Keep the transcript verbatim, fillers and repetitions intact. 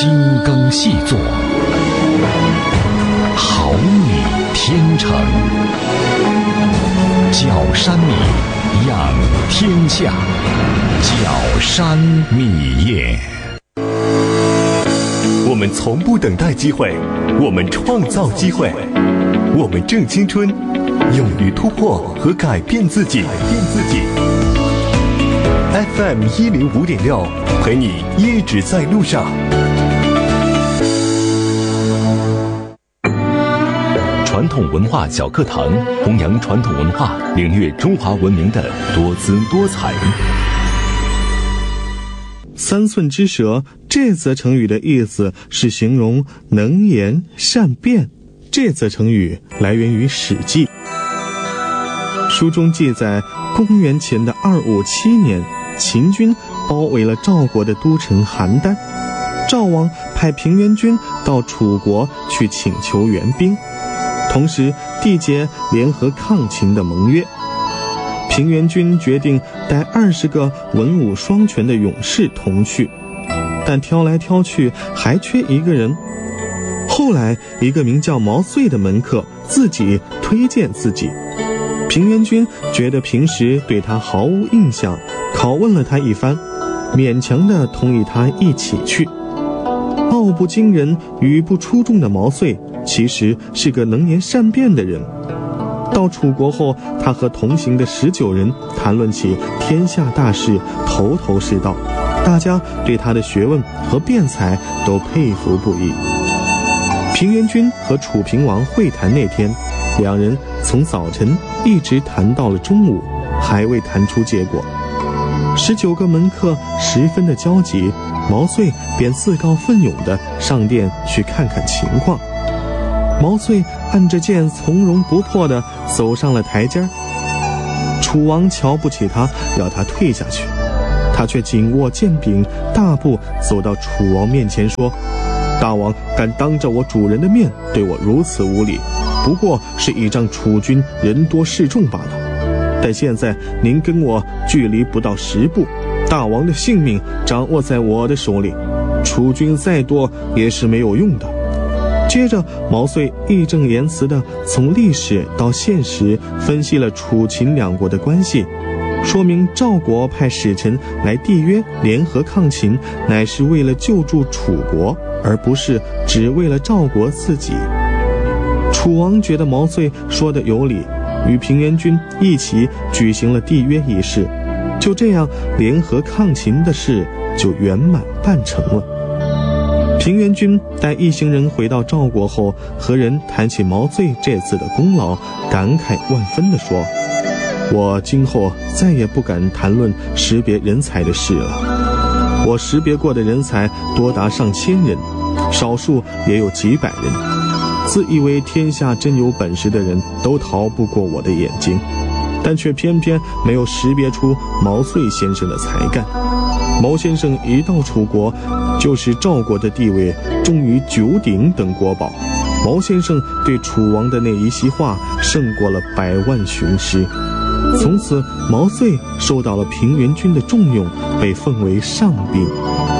精耕细作，好米天成，角山米养天下，角山米业。 我们从不等待机会，我们创造机会，我们正青春，勇于突破和改变自己。改变自己。F M 一零五点六，陪你一直在路上。传统文化小课堂，弘扬传统文化，领略中华文明的多姿多彩。 三寸之舌这则成语的意思是形容能言善辩。这则成语来源于《史记》，书中记载，公元前的二五七年，秦军包围了赵国的都城邯郸，赵王派平原君到楚国去请求援兵，同时缔结联合抗秦的盟约。平原君决定带二十个文武双全的勇士同去，但挑来挑去还缺一个人。后来一个名叫毛遂的门客自己推荐自己，平原君觉得平时对他毫无印象，拷问了他一番，勉强地同意他一起去。傲不惊人、语不出众的毛遂其实是个能言善辩的人。到楚国后，他和同行的十九人谈论起天下大事，头头是道，大家对他的学问和辩才都佩服不已。平原君和楚平王会谈那天，两人从早晨一直谈到了中午，还未谈出结果。十九个门客十分的焦急，毛遂便自告奋勇地上殿去看看情况。毛遂按着剑从容不迫地走上了台阶，楚王瞧不起他，要他退下去，他却紧握剑柄，大步走到楚王面前说：大王敢当着我主人的面对我如此无礼，不过是倚仗楚军人多势众罢了。但现在您跟我距离不到十步，大王的性命掌握在我的手里，楚军再多也是没有用的。接着毛遂义正言辞地从历史到现实分析了楚秦两国的关系，说明赵国派使臣来缔约联合抗秦，乃是为了救助楚国，而不是只为了赵国自己。楚王觉得毛遂说的有理，与平原君一起举行了缔约仪式，就这样联合抗秦的事就圆满办成了。平原君带一行人回到赵国后，和人谈起毛遂这次的功劳，感慨万分地说：我今后再也不敢谈论识别人才的事了。我识别过的人才多达上千人，少数也有几百人，自以为天下真有本事的人都逃不过我的眼睛，但却偏偏没有识别出毛遂先生的才干。毛先生一到楚国，就使赵国的地位重于九鼎等国宝。毛先生对楚王的那一席话胜过了百万雄师。从此毛遂受到了平原君的重用，被奉为上宾。